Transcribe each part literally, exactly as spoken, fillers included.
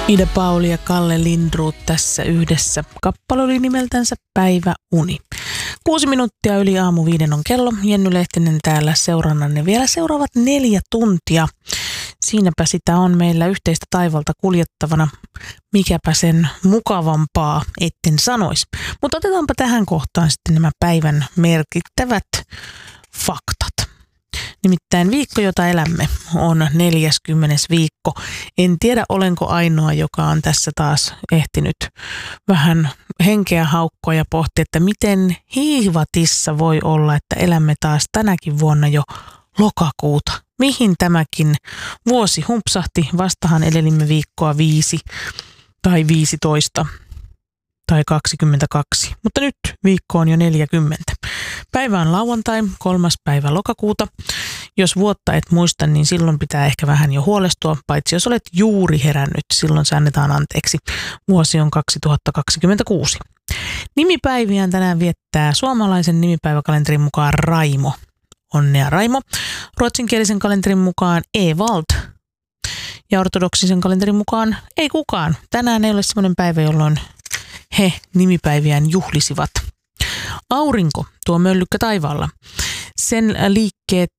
Ida Pauli ja Kalle Lindroth tässä yhdessä. Kappale oli nimeltänsä Päiväuni. Kuusi minuuttia yli aamu viiden on kello. Jenny Lehtinen täällä seurannanne vielä seuraavat neljä tuntia. Siinäpä sitä on meillä yhteistä taivalta kuljettavana. Mikäpä sen mukavampaa etten sanoisi. Mutta otetaanpa tähän kohtaan sitten nämä päivän merkittävät faktat. Nimittäin viikko, jota elämme, on neljäskymmenes viikko. En tiedä, olenko ainoa, joka on tässä taas ehtinyt vähän henkeä haukkoa ja pohtia, että miten hiivatissa voi olla, että elämme taas tänäkin vuonna jo lokakuuta. Mihin tämäkin vuosi humpsahti? Vastahan elelimme viikkoa viisi tai viisitoista tai kaksikymmentäkaksi, mutta nyt viikko on jo neljäkymmentä. Päivä on lauantai, kolmas päivä lokakuuta. Jos vuotta et muista, niin silloin pitää ehkä vähän jo huolestua, paitsi jos olet juuri herännyt, silloin se annetaan anteeksi. Vuosi on kaksituhattakaksikymmentäkuusi. Nimipäiviään tänään viettää suomalaisen nimipäiväkalenterin mukaan Raimo. Onnea Raimo. Ruotsinkielisen kalenterin mukaan Evald. Ja ortodoksisen kalenterin mukaan ei kukaan. Tänään ei ole semmoinen päivä, jolloin he nimipäiviään juhlisivat. Aurinko, tuo möllykkä taivaalla. Sen liikkeet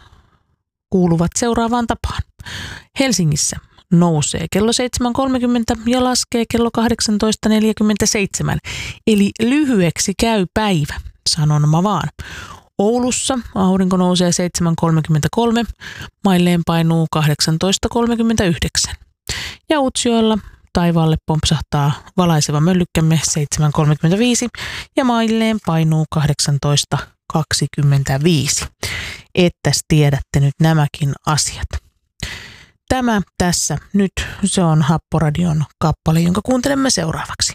kuuluvat seuraavaan tapaan. Helsingissä nousee kello seitsemän kolmekymmentä ja laskee kello kahdeksantoista neljäkymmentäseitsemän. Eli lyhyeksi käy päivä, sanon mä vaan. Oulussa aurinko nousee seitsemän kolmekymmentäkolme, mailleen painuu kahdeksantoista kolmekymmentäyhdeksän. Ja Utsjoella taivaalle pompsahtaa valaiseva möllykkämme seitsemän kolmekymmentäviisi ja mailleen painuu kahdeksantoista kaksikymmentäviisi. Ettäs tiedätte nyt nämäkin asiat. Tämä tässä nyt, se on Happoradion kappale, jonka kuuntelemme seuraavaksi.